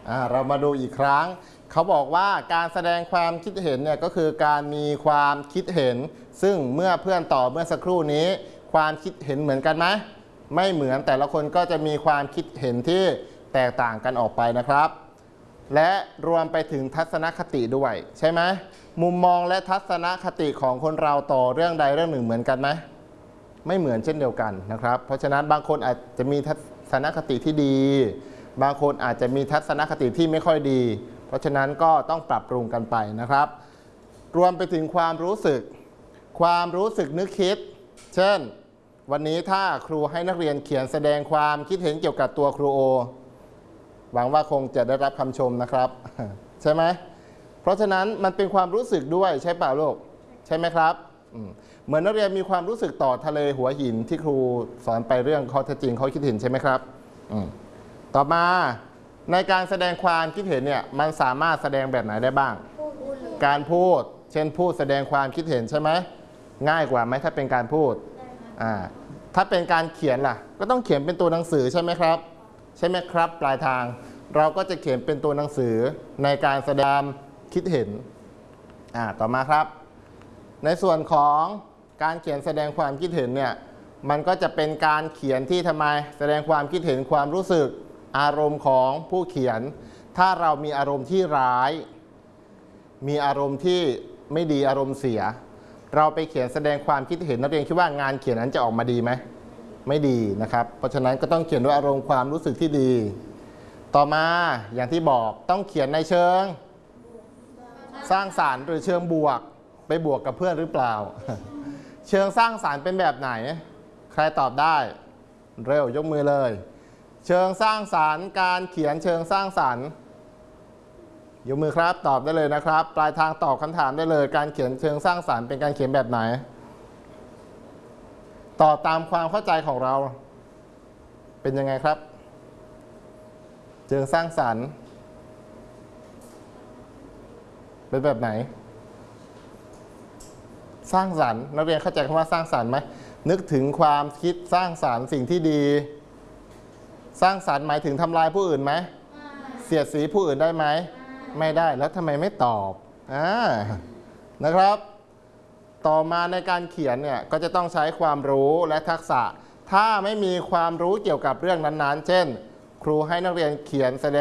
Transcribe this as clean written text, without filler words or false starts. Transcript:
เรามาดูอีกครั้งเขาบอกว่าการแสดงความคิดเห็นเนี่ยก็คือการมีความคิดเห็นซึ่งเมื่อเพื่อนตอบเมื่อสักครู่นี้ความคิดเห็นเหมือนกันไหมไม่เหมือนแต่ละคนก็จะมีความคิดเห็นที่แตกต่างกันออกไปนะครับและรวมไปถึงทัศนคติด้วยใช่ไหมมุมมองและทัศนคติของคนเราต่อเรื่องใดเรื่องหนึ่งเหมือนกันไหมไม่เหมือนเช่นเดียวกันนะครับเพราะฉะนั้นบางคนอาจจะมีทัศนคติที่ดีบางคนอาจจะมีทัศนคติที่ไม่ค่อยดีเพราะฉะนั้นก็ต้องปรับปรุงกันไปนะครับรวมไปถึงความรู้สึกนึกคิดเช่นวันนี้ถ้าครูให้นักเรียนเขียนแสดงความคิดเห็นเกี่ยวกับตัวครูโอหวังว่าคงจะได้รับคำชมนะครับใช่ไหมเพราะฉะนั้นมันเป็นความรู้สึกด้วยใช่เปล่าลูกใช่ไหมครับเหมือนนักเรียนมีความรู้สึกต่อทะเลหัวหินที่ครูสอนไปเรื่องข้อเท็จจริงข้อคิดเห็นใช่ไหมครับต่อมาในการแสดงความคิดเห็นเนี่ยมันสามารถแสดงแบบไหนได้บ้างการพูดเช่นพูดแสดงความคิดเห็นใช่ไหมง่ายกว่าไหมถ้าเป็นการพูดถ้าเป็นการเขียนล่ะก็ต้องเขียนเป็นตัวหนังสือใช่ไหมครับใช่ไหมครับปลายทางเราก็จะเขียนเป็นตัวหนังสือในการแสดงคิดเห็นต่อมาครับในส่วนของการเขียนแสดงความคิดเห็นเนี่ยมันก็จะเป็นการเขียนที่ทำไมแสดงความคิดเห็นความรู้สึกอารมณ์ของผู้เขียนถ้าเรามีอารมณ์ที่ร้ายมีอารมณ์ที่ไม่ดีอารมณ์เสียเราไปเขียนแสดงความคิดเห็นนักเรียนคิดว่างานเขียนนั้นจะออกมาดีไหมไม่ดีนะครับเพราะฉะนั้นก็ต้องเขียนด้วยอารมณ์ความรู้สึกที่ดีต่อมาอย่างที่บอกต้องเขียนในเชิงสร้างสรรค์หรือเชิงบวกไปบวกกับเพื่อนหรือเปล่าเชิงสร้างสรรค์เป็นแบบไหนใครตอบได้เร็วยกมือเลยเชิงสร้างสรรค์การเขียนเชิงสร้างสรรค์ยกมือครับตอบได้เลยนะครับปลายทางตอบคำถามได้เลยการเขียนเชิงสร้างสรรค์เป็นการเขียนแบบไหนตอบตามความเข้าใจของเราเป็นยังไงครับเชิงสร้างสรรค์เป็นแบบไหนสร้างสรรค์นักเรียนเข้าใจคำว่าสร้างสรรค์ไหมนึกถึงความคิดสร้างสรรค์สิ่งที่ดีสร้างสรรค์หมายถึงทำลายผู้อื่นไหมเสียดสีผู้อื่นได้ไหมไม่ได้แล้วทำไมไม่ตอบนะครับต่อมาในการเขียนเนี่ยก็จะต้องใช้ความรู้และทักษะถ้าไม่มีความรู้เกี่ยวกับเรื่องนั้นๆเช่นครูให้นักเรียนเขียนแสดง